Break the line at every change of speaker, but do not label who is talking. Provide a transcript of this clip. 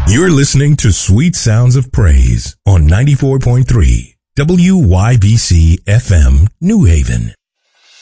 You're listening to Sweet Sounds of Praise on 94.3 WYBC FM, New Haven.